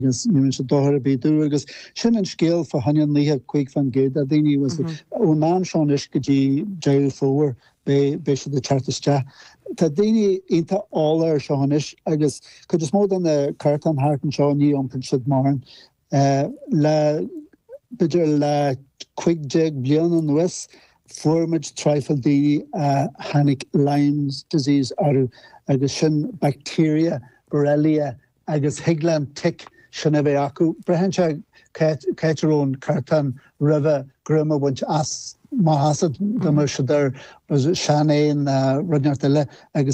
agus nu se dohar beú agus sin an scéal fa hanan níthe chuig fan géad a daine was ó ná seán is gotí jail fór be se de chartiste. Tá daine inta áir seánis agus chud is mód an cartan háan seo ní an siad marin le beidir le chuigdeag blian an nuas formid trifle daine hanig Lyme's disease aru agus sin bacteria Borrelia agus higlan tick sin a bheith acu. Brehan se caiitearón cartan ribh gruma bhaint as má hasad do mar se dar seanéin runneart eile agus